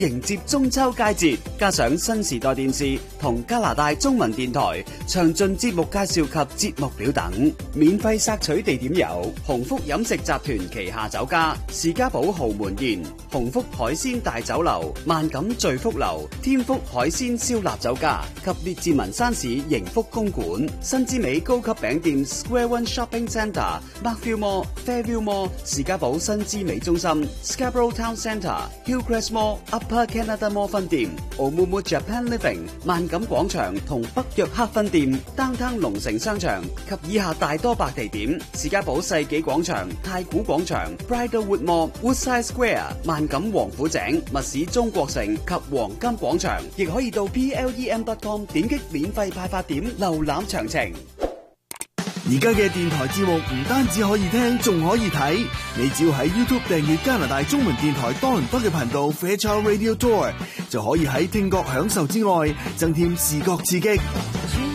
迎接中秋佳節，加上新時代電視同加拿大中文電台詳盡節目介紹及節目表等，免費索取地點有鴻福飲食集團旗下酒家士嘉堡豪門宴、鴻福海鮮大酒樓、萬錦聚福樓、天福海鮮燒臘酒家及列治文山市盈福公館、新之美高級餅店 Square One Shopping Centre、Markville Mall、Fairview Mall、士嘉堡新之美中心、Scarborough Town Centre、Hillcrest Mall、Upper Canada Mall 分店、Omumu Japan Living、萬錦廣場同北約克分店、Downtown 龍城商場及以下大多白地點：士嘉堡世紀廣場、太古廣場、Bridlewood Mall、Woodside Square、萬錦王府井、密市中國城及黃金廣場，亦可以到 plem.com 點擊免費派發點瀏覽詳情。 而家嘅電台節目唔單止可以聽，仲可以睇。你只要喺 YouTube 訂閱加拿大中文電台多倫多嘅頻道 Fairchild Radio Tour， 就可以喺聽覺享受之外，增添視覺刺激。